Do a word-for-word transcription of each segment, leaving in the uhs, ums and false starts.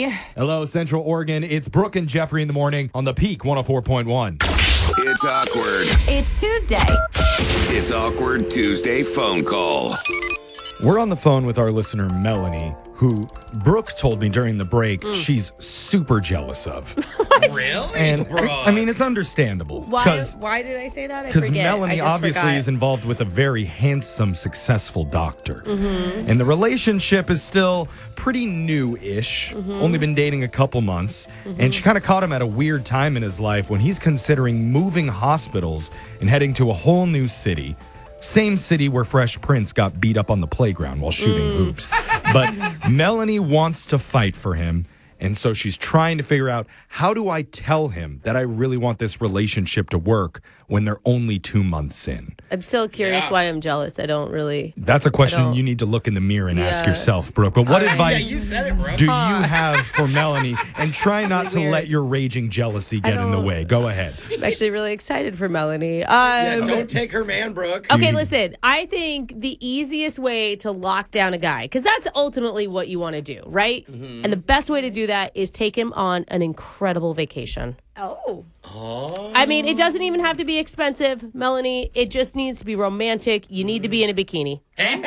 Hello, Central Oregon. It's Brooke and Jeffrey in the morning on the Peak one oh four point one. It's awkward. It's Tuesday. It's Awkward Tuesday phone call. We're on the phone with our listener, Melanie, who Brooke told me during the break Mm. she's super jealous of. Really? And Brooke? I mean, it's understandable. Why, why did I say that? I Because forget. I Melanie just obviously forgot. is involved with a very handsome, successful doctor. Mm-hmm. And the relationship is still pretty new-ish, Mm-hmm. only been dating a couple months. And she kind of caught him at a weird time in his life when he's considering moving hospitals and heading to a whole new city. Same city where Fresh Prince got beat up on the playground while shooting Mm. hoops. But Melanie wants to fight for him. And so she's trying to figure out, how do I tell him that I really want this relationship to work when they're only two months in? I'm still curious Yeah. why I'm jealous. I don't really. That's a question don't- you need to look in the mirror and ask Yeah. yourself, Brooke. But what Uh, advice Yeah, you said it, bro. do you have for Melanie? And try not to Weird. let your raging jealousy get in the don't- way. Go ahead. I'm actually really excited for Melanie. Um, Yeah, don't take her man, Brooke. Okay, listen. I think the easiest way to lock down a guy, because that's ultimately what you want to do, right? Mm-hmm. And the best way to do that is take him on an incredible vacation. Oh. I mean, it doesn't even have to be expensive, Melanie. It just needs to be romantic. You need to be in a bikini.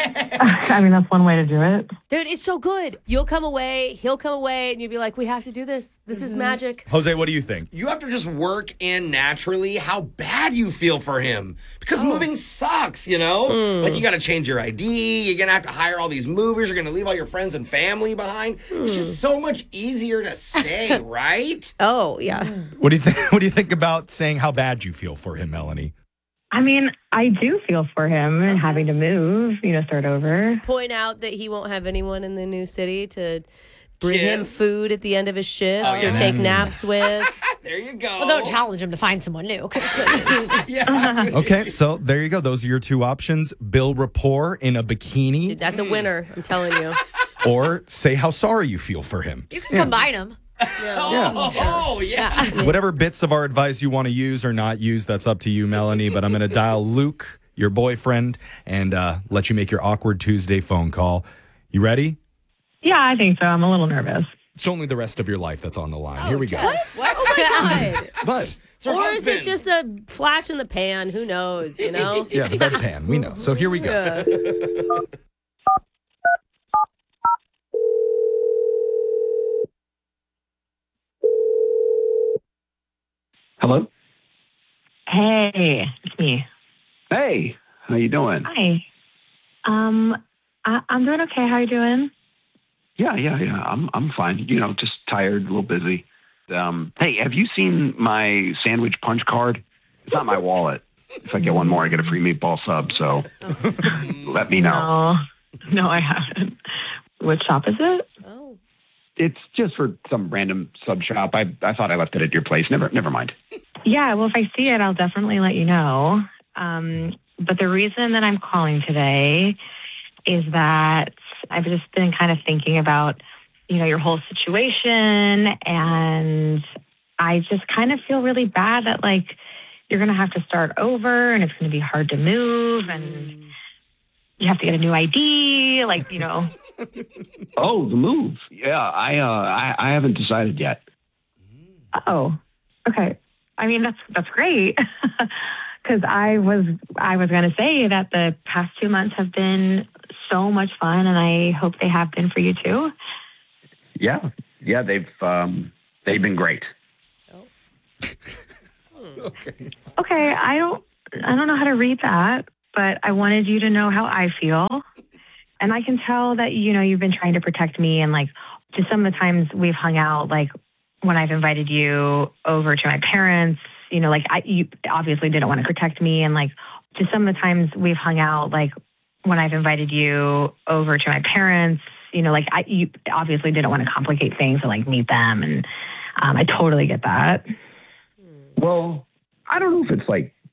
I mean, that's one way to do it. Dude, it's so good. You'll come away, he'll come away, and you'll be like, we have to do this. This is magic. Jose, what do you think? You have to just work in naturally how bad you feel for him. Because moving sucks, you know? Like, you got to change your I D. You're going to have to hire all these movers. You're going to leave all your friends and family behind. It's just so much easier to stay, right? Oh, yeah. What do you think? What do you think about saying how bad you feel for him, Melanie? I mean, I do feel for him and having to move, you know, start over. Point out that he won't have anyone in the new city to bring him Kiss. food at the end of his shifts Oh, yeah. or take naps with. There you go. Well, don't challenge him to find someone new. 'cause- Yeah. Okay, so there you go. Those are your two options. Build rapport in a bikini, Dude, that's a winner, I'm telling you. or say how sorry you feel for him. You can combine them. Oh, oh, yeah. Whatever bits of our advice you want to use or not use, that's up to you, Melanie. But I'm going to dial Luke, your boyfriend, and uh, let you make your awkward Tuesday phone call. You ready? Yeah, I think so. I'm a little nervous. It's only the rest of your life that's on the line. Here we go. What? Oh my God. But It's her Or is it husband. just a flash in the pan? Who knows, you know? yeah, the bedpan, we know. So here we go. Hello? Hey, it's me. Hey, how you doing? Hi. Um, I, I'm doing okay. How you doing? Yeah, yeah, yeah. I'm I'm fine. You know, just tired, a little busy. Um, hey, have you seen my sandwich punch card? It's not my wallet. If I get one more, I get a free meatball sub. So let me know. No, no, I haven't. What shop is it? Oh. It's just for some random sub shop. I I thought I left it at your place. Never never mind. Yeah, well, if I see it, I'll definitely let you know. Um, but the reason that I'm calling today is that I've just been kind of thinking about, you know, your whole situation, and I just kind of feel really bad that, like, you're going to have to start over, and it's going to be hard to move, and you have to get a new I D, like, you know. Oh, the move. Yeah, I uh I, I haven't decided yet. Oh, okay. I mean, that's that's great. Because I was I was going to say that the past two months have been so much fun, and I hope they have been for you too. Yeah, yeah. They've um they've been great. Okay. Okay, I don't I don't know how to read that, but I wanted you to know how I feel. And I can tell that, you know, you've been trying to protect me, and like just some of the times we've hung out, like when I've invited you over to my parents, you know, like I you obviously didn't want to protect me, and like just some of the times we've hung out, like when I've invited you over to my parents, you know, like I you obviously didn't want to complicate things or like meet them, and um, I totally get that. Well, I don't know if it's like